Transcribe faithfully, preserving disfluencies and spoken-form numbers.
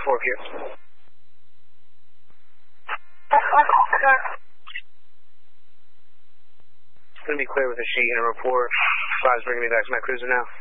four Q. It's going to be clear with a sheet and a report. Five's bringing me back to my cruiser now.